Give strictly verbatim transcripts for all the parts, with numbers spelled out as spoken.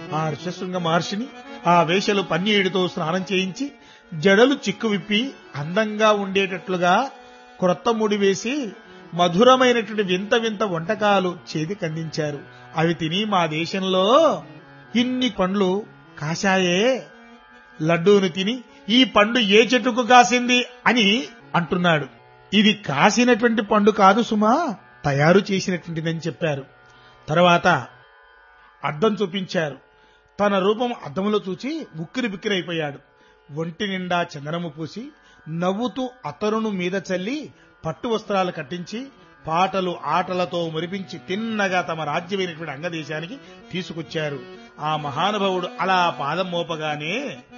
ఆ ఋషశృంగ మహర్షిని ఆ వేషలు పన్నీయుడితో స్నానం చేయించి జడలు చిక్కు విప్పి అందంగా ఉండేటట్లుగా క్రొత్త ముడి వేసి మధురమైనటువంటి వింత వింత వంటకాలు చేతికందించారు. అవి తిని మా దేశంలో ఇన్ని పండ్లు కాశాయే, లడ్డూను తిని ఈ పండు ఏ చెట్టుకు కాసింది అని అంటున్నాడు. ఇది కాసినటువంటి పండు కాదు సుమా, తయారు చేసినటువంటిదని చెప్పారు. తర్వాత అద్దం చూపించారు. తన రూపం అద్దంలో చూచి ఉక్కిరి బిక్కిరైపోయాడు. ఒంటి నిండా చందనము పూసి నవ్వుతూ అతరును మీద చల్లి పట్టు వస్త్రాలు కట్టించి పాటలు ఆటలతో మురిపించి తిన్నగా తమ రాజ్యమైనటువంటి అంగదేశానికి తీసుకొచ్చారు. ఆ మహానుభావుడు అలా పాదం మోపగానే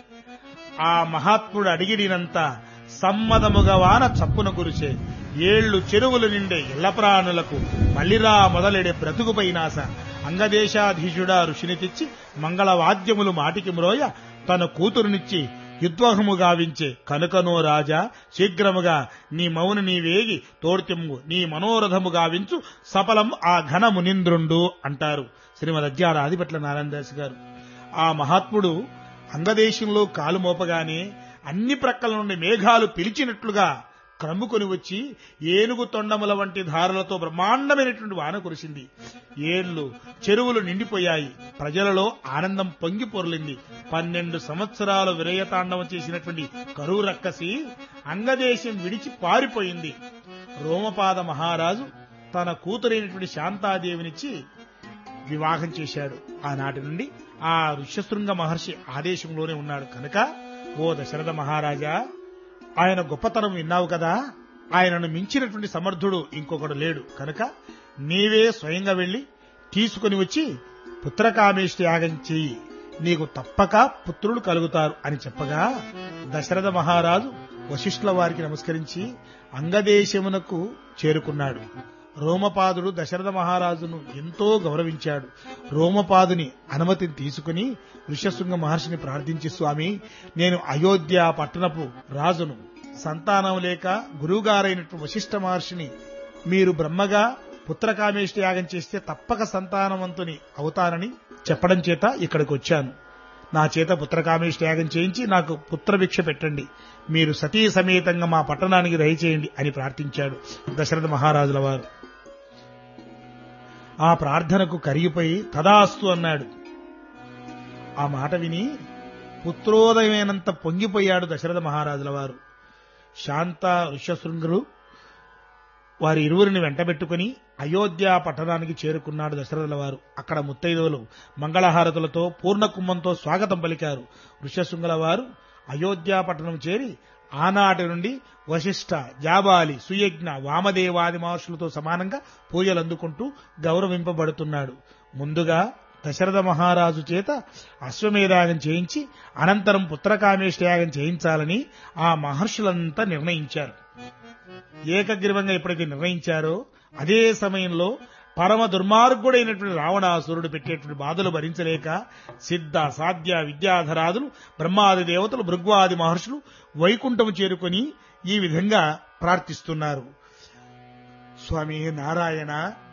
ఆ మహాత్ముడు అడిగిడినంత సమ్మదముగా వాన చప్పున కురిసే, ఏళ్లు చెరువులు నిండే ఇళ్ల ప్రాణులకు మల్లిరా మొదలెడే బ్రతుకుపైనాస అంగదేశాధీశుడా ఋషిని తెచ్చి మంగళవాద్యములు మాటికి మ్రోయ తన కూతురునిచ్చి యుద్వహము గావించే కనుకనో రాజా శీఘ్రముగా నీ మౌని నీ వేగి తోడ్తిమ్ము నీ మనోరథము గావించు సఫలం ఆ ఘన మునింద్రుండు అంటారు శ్రీమద్ అద్యార ఆదిపట్ల నారాయణదాస్ గారు. ఆ మహాత్ముడు అంగదేశంలో కాలు మోపగానే అన్ని ప్రక్కల నుండి మేఘాలు పిలిచినట్లుగా క్రమ్ముకొని వచ్చి ఏనుగు తొండముల వంటి ధారలతో బ్రహ్మాండమైనటువంటి వాన కురిసింది. ఏళ్లు చెరువులు నిండిపోయాయి. ప్రజలలో ఆనందం పొంగి పొర్లింది. పన్నెండు సంవత్సరాలు విరయతాండవం చేసినటువంటి కరువు రక్కసి అంగదేశం విడిచి పారిపోయింది. రోమపాద మహారాజు తన కూతురైనటువంటి శాంతాదేవినిచ్చి వివాహం చేశాడు. ఆనాటి నుండి ఆ ఋష్యశృంగ మహర్షి ఆదేశంలోనే ఉన్నాడు కనుక, ఓ దశరథ మహారాజా, ఆయన గొప్పతనం విన్నావు కదా, ఆయనను మించినటువంటి సమర్థుడు ఇంకొకడు లేడు కనుక నీవే స్వయంగా వెళ్లి తీసుకుని వచ్చి పుత్రకామేష్టి యాగం చెయ్యి, నీకు తప్పక పుత్రులు కలుగుతారు అని చెప్పగా దశరథ మహారాజు వశిష్ఠుల వారికి నమస్కరించి అంగదేశమునకు చేరుకున్నాడు. రోమపాదుడు దశరథ మహారాజును ఎంతో గౌరవించాడు. రోమపాదుని అనుమతిని తీసుకుని ఋష్యశృంగ మహర్షిని ప్రార్థించి, స్వామి, నేను అయోధ్య పట్టణపు రాజును, సంతానం లేక గురువుగారైనటువంటి వశిష్ఠ మహర్షిని మీరు బ్రహ్మగా పుత్రకామేష్టి యాగం చేస్తే తప్పక సంతానవంతుని అవుతానని చెప్పడం చేత ఇక్కడికి వచ్చాను. నా చేత పుత్రకామేష్టి యాగం చేయించి నాకు పుత్రభిక్ష పెట్టండి, మీరు సతీ సమేతంగా మా పట్టణానికి దయచేయండి అని ప్రార్థించాడు దశరథ మహారాజుల వారు. ఆ ప్రార్థనకు కరిగిపోయి తదాస్తు అన్నాడు. ఆ మాట విని పుత్రోదయమైనంత పొంగిపోయాడు దశరథ మహారాజుల వారు. శాంత ఋష్యశృంగుడు వారి ఇరువురిని వెంటబెట్టుకుని అయోధ్య పట్టణానికి చేరుకున్నాడు దశరథుల వారు. అక్కడ ముత్తైదువులు మంగళహారతులతో పూర్ణకుంభంతో స్వాగతం పలికారు. ఋష్యశృంగుల వారు అయోధ్య పట్టణం చేరి ఆనాటి నుండి వశిష్ఠ, జాబాలి, సుయజ్ఞ, వామదేవాది మహర్షులతో సమానంగా పూజలు అందుకుంటూ గౌరవింపబడుతున్నాడు. ముందుగా దశరథ మహారాజు చేత అశ్వమేధయాగం చేయించి అనంతరం పుత్రకామేష్టి యాగం చేయించాలని ఆ మహర్షులంతా నిర్ణయించారు. ఏకగ్రీవంగా ఎప్పటికీ నిర్ణయించారో అదే సమయంలో పరమ దుర్మార్గుడైనటువంటి రావణాసురుడు పెట్టేటువంటి బాధలు భరించలేక సిద్ధ, సాధ్య, విద్యాధరాదులు, బ్రహ్మాది దేవతలు, భృగ్వాది మహర్షులు వైకుంఠము చేరుకొని ఈ విధంగా ప్రార్థిస్తున్నారు. స్వామి నారాయణ,